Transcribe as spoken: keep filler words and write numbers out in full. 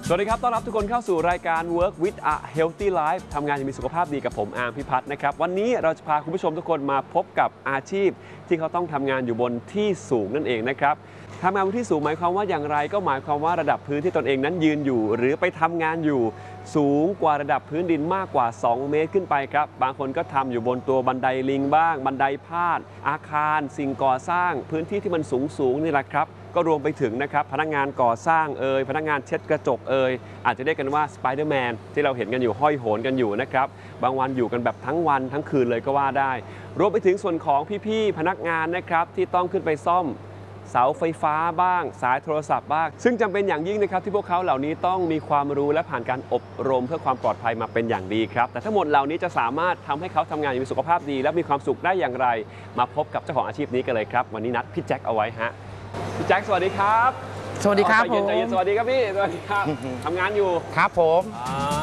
สวัสดีครับต้อนรับทุกคนเข้าสู่รายการ Work with a Healthy Life ทำงานอย่างมีสุขภาพดีกับผมอาร์มพิพัฒน์นะครับวันนี้เราจะพาคุณผู้ชมทุกคนมาพบกับอาชีพที่เขาต้องทำงานอยู่บนที่สูงนั่นเองนะครับทำงานบนที่สูงหมายความว่าอย่างไรก็หมายความว่าระดับพื้นที่ตนเองนั้นยืนอยู่หรือไปทำงานอยู่สูงกว่าระดับพื้นดินมากกว่าสองเมตรขึ้นไปครับบางคนก็ทำอยู่บนตัวบันไดลิงบ้างบันไดพาดอาคารสิ่งก่อสร้างพื้นที่ที่มันสูงสูงนี่แหละครับก็รวมไปถึงนะครับพนักงานก่อสร้างเอ่ยพนักงานเช็ดกระจกเอ่ยอาจจะเรียกกันว่าสไปเดอร์แมนที่เราเห็นกันอยู่ห้อยโหนกันอยู่นะครับบางวันอยู่กันแบบทั้งวันทั้งคืนเลยก็ว่าได้รวมไปถึงส่วนของพี่ๆพนักงานนะครับที่ต้องขึ้นไปซ่อมเสาไฟฟ้าบ้างสายโทรศัพท์บ้างซึ่งจำเป็นอย่างยิ่งนะครับที่พวกเขาเหล่านี้ต้องมีความรู้และผ่านการอบรมเพื่อความปลอดภัยมาเป็นอย่างดีครับแต่ทั้งหมดเหล่านี้จะสามารถทำให้เขาทำงานอย่างมีสุขภาพดีและมีความสุขได้อย่างไรมาพบกับเจ้าของอาชีพนี้กันเลยครับวันนี้นัดพี่แจ็คเอาไว้ฮะพี่แจ็คสวัสดีครับสวัสดีครับผมใจเย็นใจเย็นสวัสดีครับพี่สวัสดีครับทำงานอยู่ครับผม